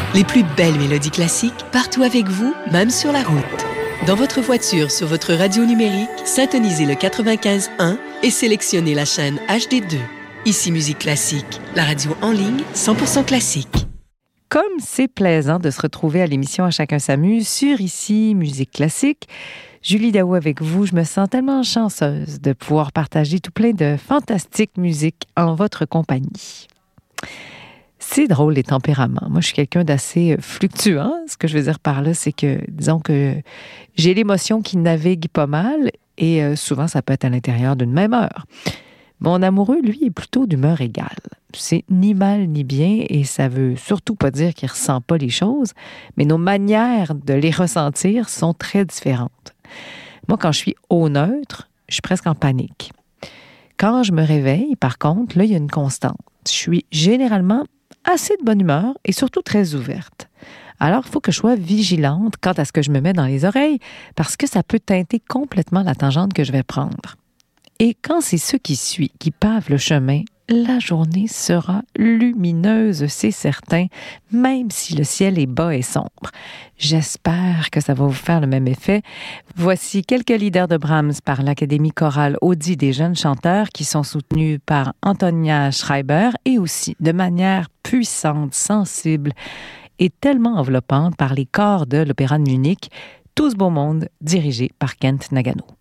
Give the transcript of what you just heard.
Les plus belles mélodies classiques partout avec vous, même sur la route. Dans votre voiture, sur votre radio numérique, syntonisez le 95.1 et sélectionnez la chaîne HD2. Ici Musique Classique, la radio en ligne 100% classique. Comme c'est plaisant de se retrouver à l'émission À chacun s'amuse sur Ici Musique Classique. Julie Daou avec vous, je me sens tellement chanceuse de pouvoir partager tout plein de fantastique musique en votre compagnie. C'est drôle, les tempéraments. Moi, je suis quelqu'un d'assez fluctuant. Ce que je veux dire par là, c'est que, disons que j'ai l'émotion qui navigue pas mal et souvent, ça peut être à l'intérieur d'une même heure. Mon amoureux, lui, est plutôt d'humeur égale. C'est ni mal ni bien et ça veut surtout pas dire qu'il ressent pas les choses, mais nos manières de les ressentir sont très différentes. Moi, quand je suis au neutre, je suis presque en panique. Quand je me réveille, par contre, là, il y a une constante. Je suis généralement assez de bonne humeur et surtout très ouverte. Alors, il faut que je sois vigilante quant à ce que je me mets dans les oreilles parce que ça peut teinter complètement la tangente que je vais prendre. Et quand c'est ce qui suit, qui pave le chemin, la journée sera lumineuse, c'est certain, même si le ciel est bas et sombre. J'espère que ça va vous faire le même effet. Voici quelques leaders de Brahms par l'Académie chorale Audi des jeunes chanteurs qui sont soutenus par Antonia Schreiber et aussi de manière puissante, sensible et tellement enveloppante par les chors de l'Opéra de Munich, Tout ce beau monde dirigé par Kent Nagano.